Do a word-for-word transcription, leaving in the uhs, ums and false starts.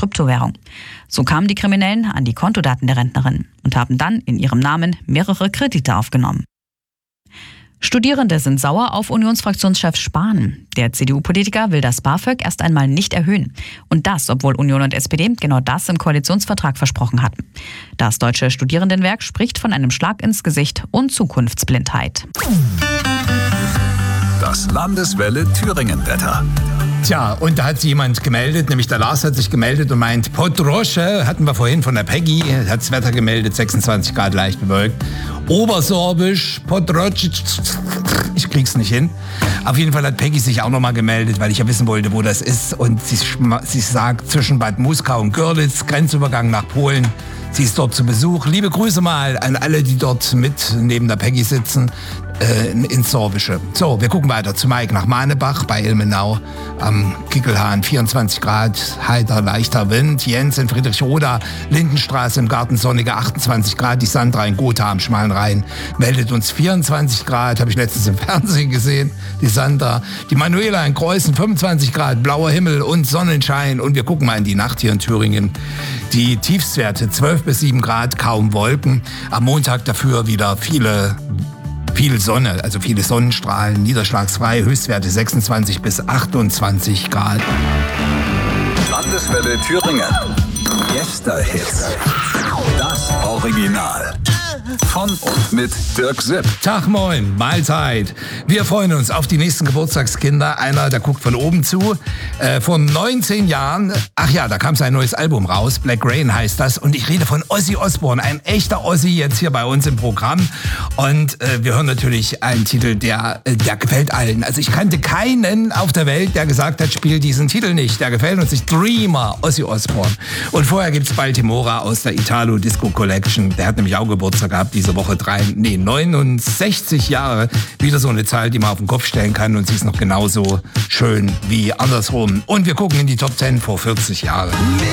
Kryptowährung. So kamen die Kriminellen an die Kontodaten der Rentnerin und haben dann in ihrem Namen mehrere Kredite aufgenommen. Studierende sind sauer auf Unionsfraktionschef Spahn. Der C D U-Politiker will das BAföG erst einmal nicht erhöhen. Und das, obwohl Union und S P D genau das im Koalitionsvertrag versprochen hatten. Das Deutsche Studierendenwerk spricht von einem Schlag ins Gesicht und Zukunftsblindheit. Das Landeswelle Thüringen-Wetter. Tja, und da hat sich jemand gemeldet, nämlich der Lars hat sich gemeldet und meint, Podrosche, hatten wir vorhin von der Peggy, hat das Wetter gemeldet, sechsundzwanzig Grad leicht bewölkt. Obersorbisch, Podrosche, ich krieg's nicht hin. Auf jeden Fall hat Peggy sich auch nochmal gemeldet, weil ich ja wissen wollte, wo das ist. Und sie, sie sagt, zwischen Bad Muskau und Görlitz, Grenzübergang nach Polen. Sie ist dort zu Besuch. Liebe Grüße mal an alle, die dort mit neben der Peggy sitzen, äh, ins Sorbische. So, wir gucken weiter zu Mike nach Manebach bei Ilmenau am Kickelhahn. vierundzwanzig Grad, heiter, leichter Wind. Jens in Friedrichroda, Lindenstraße im Garten Sonnige, achtundzwanzig Grad. Die Sandra in Gotha am Schmalen Rhein meldet uns vierundzwanzig Grad. Habe ich letztens im Fernsehen gesehen, die Sandra. Die Manuela in Kreuzen, fünfundzwanzig Grad, blauer Himmel und Sonnenschein. Und wir gucken mal in die Nacht hier in Thüringen. Die Tiefstwerte zwölf bis sieben Grad, kaum Wolken. Am Montag dafür wieder viele, viel Sonne, also viele Sonnenstrahlen, niederschlagsfrei, Höchstwerte sechsundzwanzig bis achtundzwanzig Grad. Landeswelle Thüringen. Yesterhits. Das Original. Von und mit Dirk Sipp. Tag, moin, Mahlzeit. Wir freuen uns auf die nächsten Geburtstagskinder. Einer, der guckt von oben zu. Äh, vor neunzehn Jahren, ach ja, da kam sein neues Album raus. Black Rain heißt das. Und ich rede von Ozzy Osbourne, ein echter Ozzy jetzt hier bei uns im Programm. Und äh, wir hören natürlich einen Titel, der, äh, der gefällt allen. Also ich kannte keinen auf der Welt, der gesagt hat, spiel diesen Titel nicht. Der gefällt uns nicht. Dreamer, Ozzy Osbourne. Und vorher gibt's Baltimora aus der Italo Disco Collection. Der hat nämlich auch Geburtstag gehabt diese Woche. Drei, nee, neunundsechzig Jahre. Wieder so eine Zahl, die man auf den Kopf stellen kann. Und sie ist noch genauso schön wie andersrum. Und wir gucken in die Top zehn vor vierzig Jahren.